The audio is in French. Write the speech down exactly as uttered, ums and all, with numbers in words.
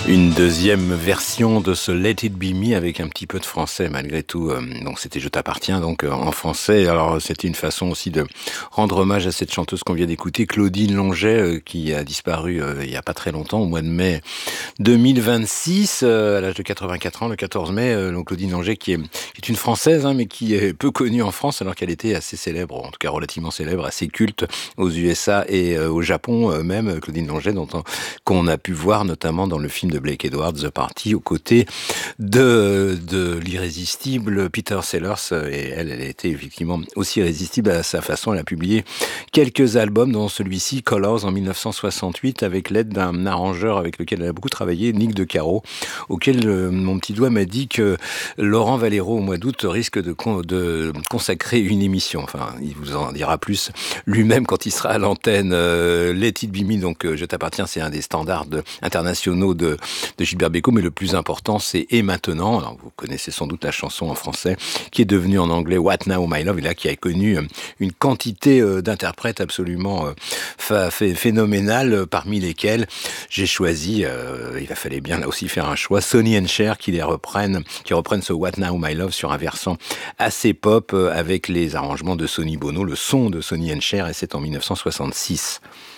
Une deuxième version de ce Let It Be Me avec un petit peu de français malgré tout. Donc c'était Je t'appartiens donc en français. Alors c'était une façon aussi de rendre hommage à cette chanteuse qu'on vient d'écouter, Claudine Longet, qui a disparu il y a pas très longtemps, au mois de mai deux mille vingt-six, à l'âge de quatre-vingt-quatre ans, le quatorze mai. Donc Claudine Longet qui est, qui est une Française, hein, mais qui est peu connue en France alors qu'elle était assez célèbre, en tout cas relativement célèbre, assez culte aux U S A et au Japon même. Claudine Longet, dont on, qu'on a pu voir notamment dans le film de Blake Edwards, The Party, aux côtés de, de l'irrésistible Peter Sellers. Et elle, elle a été effectivement aussi irrésistible à sa façon. Elle a publié quelques albums, dont celui-ci, Colors, en mille neuf cent soixante-huit, avec l'aide d'un arrangeur avec lequel elle a beaucoup travaillé, Nick De Caro, auquel euh, mon petit doigt m'a dit que Laurent Valero, au mois d'août, risque de, con, de consacrer une émission. Enfin, il vous en dira plus lui-même quand il sera à l'antenne. Euh, Let It Be Me, donc Je t'appartiens, c'est un des standards de, internationaux de, de Gilbert Bécaud, mais le plus important, c'est Et maintenant. Alors, vous connaissez sans doute la chanson en français, qui est devenue en anglais What Now My Love, et là, qui a connu une quantité d'interprètes absolument phénoménale, parmi lesquels j'ai choisi, euh, il fallait bien là aussi faire un choix, Sonny and Cher, qui les reprennent, qui reprennent ce What Now My Love sur un versant assez pop, avec les arrangements de Sonny Bono, le son de Sonny and Cher, et c'est en mille neuf cent soixante-six.